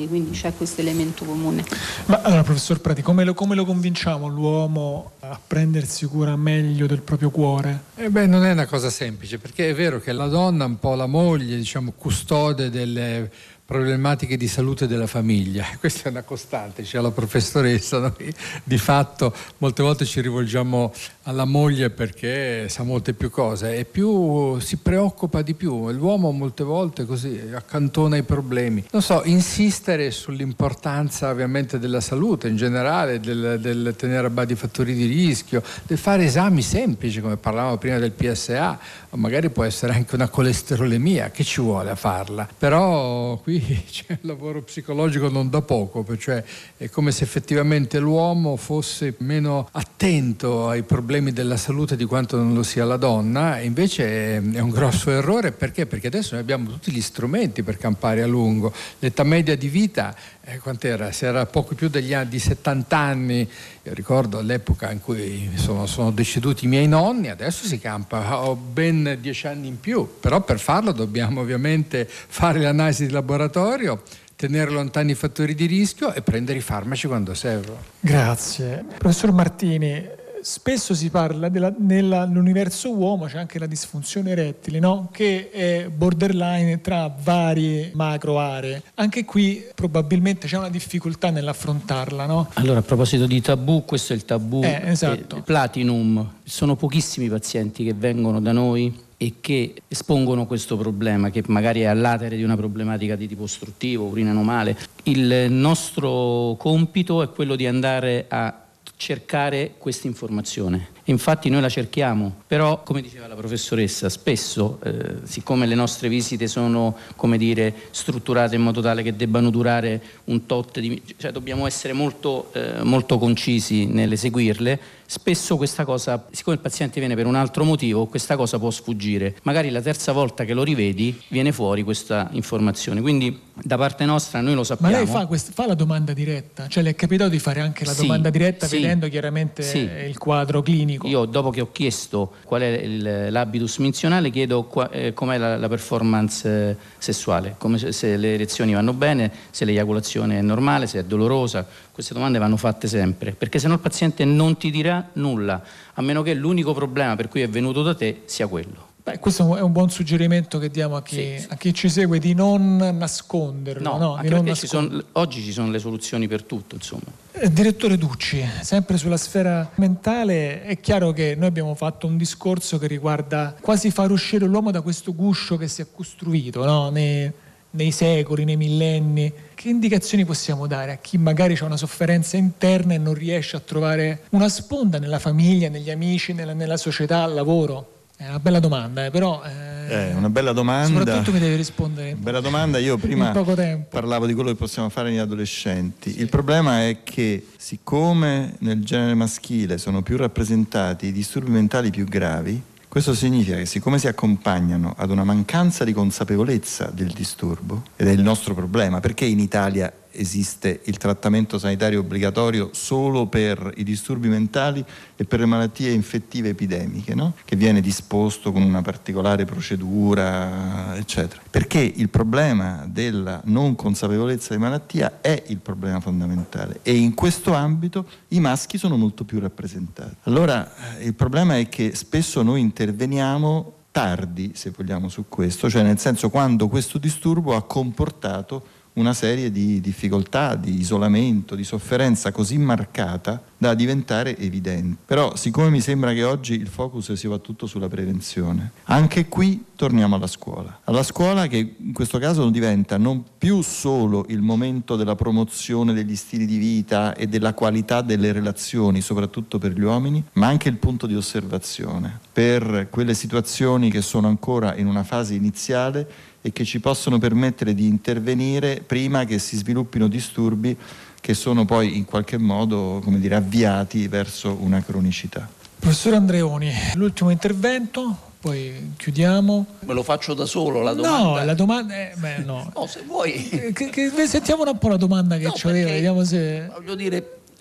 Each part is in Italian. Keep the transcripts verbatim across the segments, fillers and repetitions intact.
sessuali, quindi c'è questo elemento comune. Ma allora, professor Prati, come lo, come lo convinciamo l'uomo a prendersi cura meglio del proprio cuore? Eh beh, non è una cosa semplice, perché è vero che la donna è un po' la moglie, diciamo, custode delle problematiche di salute della famiglia. Questa è una costante, c'è la professoressa, noi di fatto molte volte ci rivolgiamo alla moglie perché sa molte più cose e più si preoccupa di più. L'uomo molte volte così accantona i problemi. Non so, insistere sull'importanza ovviamente della salute in generale, del, del tenere a bada i fattori di rischio, del fare esami semplici come parlavamo prima del P S A, o magari può essere anche una colesterolemia, che ci vuole a farla, però qui c'è un lavoro psicologico non da poco, cioè è come se effettivamente l'uomo fosse meno attento ai problemi della salute di quanto non lo sia la donna, e invece è un grosso errore. Perché? Perché adesso noi abbiamo tutti gli strumenti per campare a lungo. L'età media di vita, eh, quant'era? Se era poco più degli anni di settanta anni, io ricordo all'epoca in cui sono, sono deceduti i miei nonni, adesso si campa, ho ben dieci anni in più, però per farlo dobbiamo ovviamente fare l'analisi di laboratorio, tenere lontani i fattori di rischio e prendere i farmaci quando servono. Grazie. Professor Martini, spesso si parla della, nell'universo uomo c'è anche la disfunzione erettile, no? Che è borderline tra varie macro aree. Anche qui probabilmente c'è una difficoltà nell'affrontarla, no? Allora, a proposito di tabù, questo è il tabù eh, esatto. eh, Platinum. Sono pochissimi pazienti che vengono da noi e che espongono questo problema, che magari è all'atere di una problematica di tipo ostruttivo, urinano male. Il nostro compito è quello di andare a cercare questa informazione. Infatti noi la cerchiamo, però come diceva la professoressa, spesso eh, siccome le nostre visite sono, come dire, strutturate in modo tale che debbano durare un tot di, cioè dobbiamo essere molto, eh, molto concisi nell'eseguirle, spesso questa cosa, siccome il paziente viene per un altro motivo, questa cosa può sfuggire. Magari la terza volta che lo rivedi viene fuori questa informazione, quindi da parte nostra noi lo sappiamo. Ma lei fa, quest- fa la domanda diretta? Cioè le è capitato di fare anche la sì, domanda diretta sì, vedendo chiaramente sì. il quadro clinico? Io dopo che ho chiesto qual è il, l'habitus menzionale chiedo qua, eh, com'è la, la performance eh, sessuale, come se, se le erezioni vanno bene, se l'eiaculazione è normale, se è dolorosa. Queste domande vanno fatte sempre, perché sennò il paziente non ti dirà nulla, a meno che l'unico problema per cui è venuto da te sia quello. Beh, questo è un buon suggerimento che diamo a chi, sì, a chi ci segue, di non nasconderlo. No, no anche di non perché ci sono, oggi ci sono le soluzioni per tutto, insomma. Eh, direttore Ducci, sempre sulla sfera mentale, è chiaro che noi abbiamo fatto un discorso che riguarda quasi far uscire l'uomo da questo guscio che si è costruito, no? nei, nei secoli, nei millenni. Che indicazioni possiamo dare a chi magari ha una sofferenza interna e non riesce a trovare una sponda nella famiglia, negli amici, nella, nella società, al lavoro? È una bella domanda, eh, però eh, è una bella domanda. Soprattutto mi devi rispondere. Bella domanda. Io prima parlavo di quello che possiamo fare negli adolescenti. Sì. Il problema è che siccome nel genere maschile sono più rappresentati i disturbi mentali più gravi, questo significa che siccome si accompagnano ad una mancanza di consapevolezza del disturbo, ed è il nostro problema, perché in Italia esiste il trattamento sanitario obbligatorio solo per i disturbi mentali e per le malattie infettive epidemiche, no? Che viene disposto con una particolare procedura, eccetera. Perché il problema della non consapevolezza di malattia è il problema fondamentale, e in questo ambito i maschi sono molto più rappresentati. Allora il problema è che spesso noi interveniamo tardi, se vogliamo, su questo, cioè nel senso quando questo disturbo ha comportato una serie di difficoltà, di isolamento, di sofferenza così marcata da diventare evidente. Però siccome mi sembra che oggi il focus sia va tutto sulla prevenzione, anche qui torniamo alla scuola. Alla scuola che in questo caso diventa non più solo il momento della promozione degli stili di vita e della qualità delle relazioni, soprattutto per gli uomini, ma anche il punto di osservazione per quelle situazioni che sono ancora in una fase iniziale e che ci possono permettere di intervenire prima che si sviluppino disturbi che sono poi in qualche modo, come dire, avviati verso una cronicità. Professor Andreoni, l'ultimo intervento, poi chiudiamo. Me lo faccio da solo la domanda? No, la domanda è... Beh, no. No, se vuoi... Che, che, sentiamo un po' la domanda che no, c'aveva, vediamo se... Voglio dire,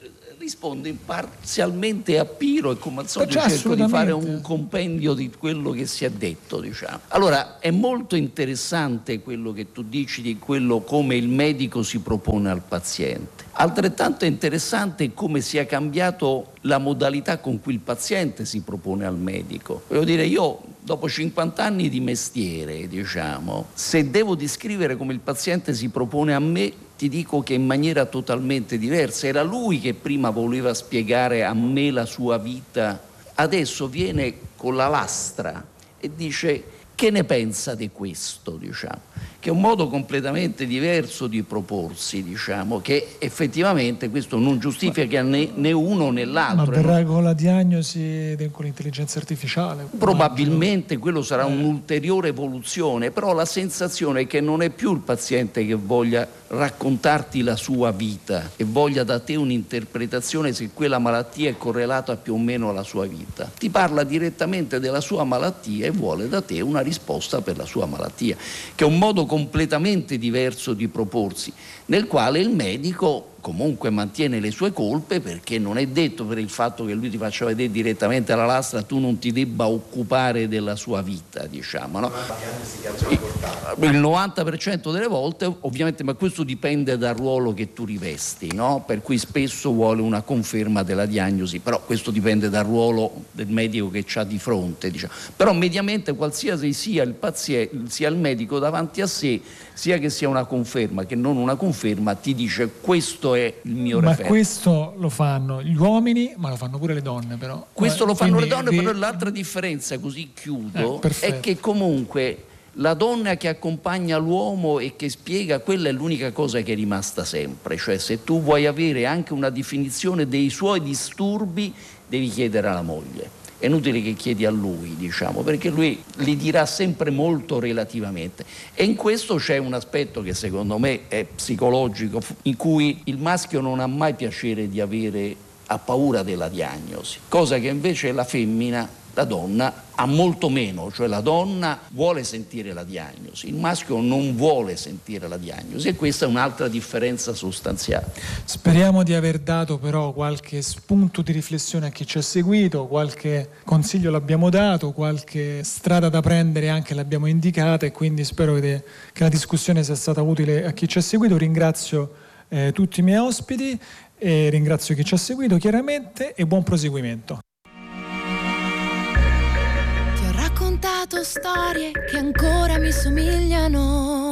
risponde parzialmente a Piro e come al solito Già, cerco di fare un compendio di quello che si è detto, diciamo. Allora, è molto interessante quello che tu dici di quello come il medico si propone al paziente. Altrettanto interessante come sia cambiato la modalità con cui il paziente si propone al medico. Voglio dire, io dopo cinquanta anni di mestiere, diciamo, se devo descrivere come il paziente si propone a me, ti dico che in maniera totalmente diversa. Era lui che prima voleva spiegare a me la sua vita, adesso viene con la lastra e dice: che ne pensa di questo, diciamo, che è un modo completamente diverso di proporsi, diciamo, che effettivamente questo non giustifica né, né uno né l'altro. Ma verrà con la diagnosi con l'intelligenza artificiale? Probabilmente quello sarà eh. un'ulteriore evoluzione, però la sensazione è che non è più il paziente che voglia raccontarti la sua vita e voglia da te un'interpretazione se quella malattia è correlata più o meno alla sua vita. Ti parla direttamente della sua malattia e vuole da te una risposta per la sua malattia, che è un modo completamente diverso di proporsi, nel quale il medico comunque mantiene le sue colpe, perché non è detto per il fatto che lui ti faccia vedere direttamente la lastra tu non ti debba occupare della sua vita, diciamo, no? Il novanta per cento delle volte, ovviamente, ma questo dipende dal ruolo che tu rivesti, no? Per cui spesso vuole una conferma della diagnosi, però questo dipende dal ruolo del medico che c'ha di fronte, diciamo. Però mediamente qualsiasi sia il paziente, sia il medico davanti a sé, sia che sia una conferma che non una conferma, ti dice: questo è il mio ma referto. Questo lo fanno gli uomini, ma lo fanno pure le donne, però. Questo eh, lo fanno quindi, le donne, vi... però l'altra differenza, così chiudo, eh, è che comunque la donna che accompagna l'uomo e che spiega, quella è l'unica cosa che è rimasta sempre. Cioè, se tu vuoi avere anche una definizione dei suoi disturbi, devi chiedere alla moglie. È inutile che chiedi a lui, diciamo, perché lui li dirà sempre molto relativamente. E in questo c'è un aspetto che secondo me è psicologico, in cui il maschio non ha mai piacere di avere, ha paura della diagnosi, cosa che invece la femmina, la donna, ha molto meno. Cioè la donna vuole sentire la diagnosi, il maschio non vuole sentire la diagnosi, e questa è un'altra differenza sostanziale. Speriamo di aver dato però qualche spunto di riflessione a chi ci ha seguito, qualche consiglio l'abbiamo dato, qualche strada da prendere anche l'abbiamo indicata, e quindi spero che la discussione sia stata utile a chi ci ha seguito. Ringrazio eh, tutti i miei ospiti e ringrazio chi ci ha seguito chiaramente, e buon proseguimento. Storie che ancora mi somigliano,